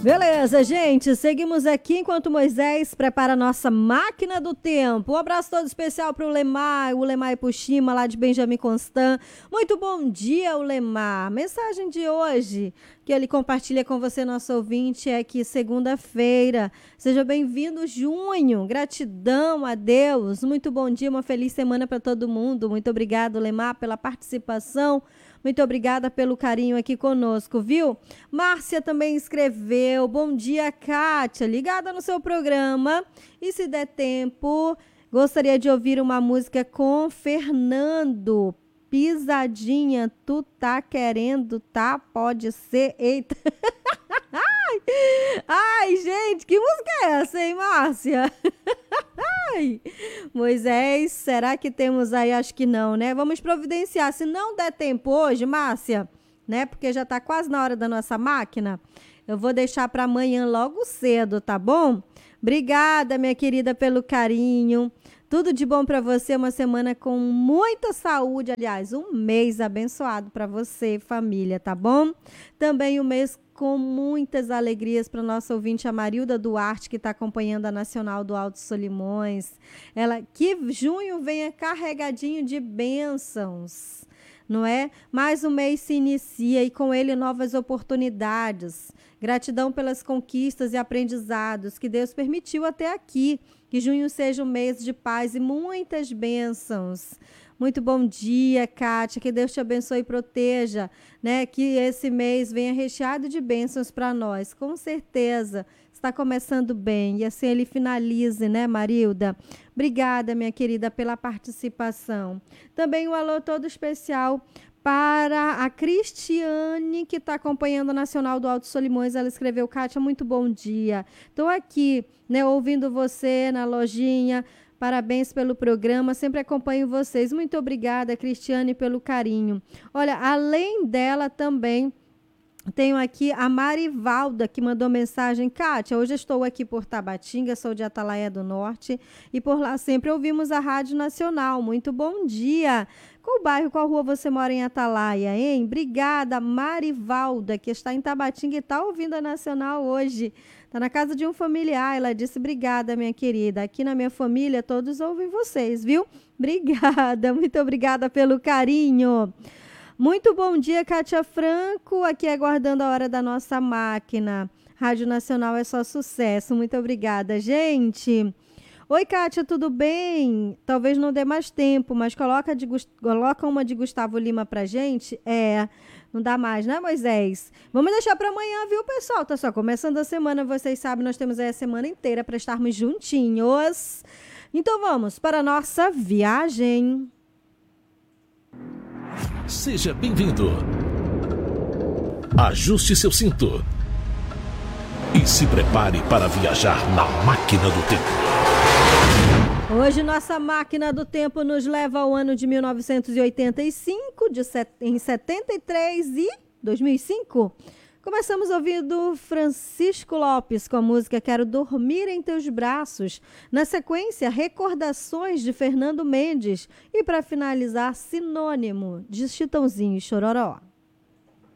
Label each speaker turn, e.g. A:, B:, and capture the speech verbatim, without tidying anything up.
A: Beleza, gente, seguimos aqui enquanto Moisés prepara a nossa máquina do tempo. Um abraço todo especial para o Lemar, o Lemar Ipushima, lá de Benjamin Constant. Muito bom dia, o Lemar. Mensagem de hoje que ele compartilha com você, nosso ouvinte, é que segunda-feira. Seja bem-vindo, junho. Gratidão a Deus. Muito bom dia, uma feliz semana para todo mundo. Muito obrigado, Lemar, pela participação. Muito obrigada pelo carinho aqui conosco, viu? Márcia também escreveu. Bom dia, Kátia. Ligada no seu programa. E se der tempo, gostaria de ouvir uma música com Fernando. Pisadinha, tu tá querendo, tá? Pode ser. Eita. Ai, ai, gente, que música é essa, hein, Márcia? Ai, Moisés, será que temos aí? Acho que não, né? Vamos providenciar. Se não der tempo hoje, Márcia, né? Porque já tá quase na hora da nossa máquina. Eu vou deixar para amanhã logo cedo, tá bom? Obrigada, minha querida, pelo carinho. Tudo de bom para você, uma semana com muita saúde, aliás, um mês abençoado para você, família, tá bom? Também um mês com muitas alegrias para nossa ouvinte, a Marilda Duarte, que está acompanhando a Nacional do Alto Solimões. Ela, que junho venha carregadinho de bênçãos, não é? Mais um mês se inicia e com ele novas oportunidades. Gratidão pelas conquistas e aprendizados que Deus permitiu até aqui. Que junho seja um mês de paz e muitas bênçãos. Muito bom dia, Kátia. Que Deus te abençoe e proteja, né? Que esse mês venha recheado de bênçãos para nós. Com certeza está começando bem. E assim ele finalize, né, Marilda? Obrigada, minha querida, pela participação. Também um alô todo especial para a Cristiane, que está acompanhando a Nacional do Alto Solimões. Ela escreveu: Kátia, muito bom dia. Estou aqui, né, ouvindo você na lojinha. Parabéns pelo programa, sempre acompanho vocês. Muito obrigada, Cristiane, pelo carinho. Olha, além dela também, tenho aqui a Marivalda, que mandou mensagem. Kátia, hoje estou aqui por Tabatinga, sou de Atalaia do Norte, e por lá sempre ouvimos a Rádio Nacional. Muito bom dia. Qual bairro, qual rua você mora em Atalaia, hein? Obrigada, Marivalda, que está em Tabatinga e está ouvindo a Nacional hoje. Está na casa de um familiar. Ela disse: obrigada, minha querida. Aqui na minha família, todos ouvem vocês, viu? Obrigada, muito obrigada pelo carinho. Muito bom dia, Kátia Franco, aqui aguardando a hora da nossa máquina. Rádio Nacional é só sucesso. Muito obrigada, gente. Oi, Kátia, tudo bem? Talvez não dê mais tempo, mas coloca, de, coloca uma de Gustavo Lima pra gente. É, não dá mais, né, Moisés? Vamos deixar para amanhã, viu, pessoal? Tá só começando a semana, vocês sabem, nós temos aí a semana inteira para estarmos juntinhos. Então vamos para a nossa viagem.
B: Seja bem-vindo. Ajuste seu cinto e se prepare para viajar na máquina do tempo.
A: Hoje nossa máquina do tempo nos leva ao ano de mil novecentos e oitenta e cinco, de set... em setenta e três e dois mil e cinco. Começamos ouvindo Francisco Lopes com a música Quero Dormir em Teus Braços. Na sequência, Recordações de Fernando Mendes. E para finalizar, Sinônimo de Chitãozinho e Chororó.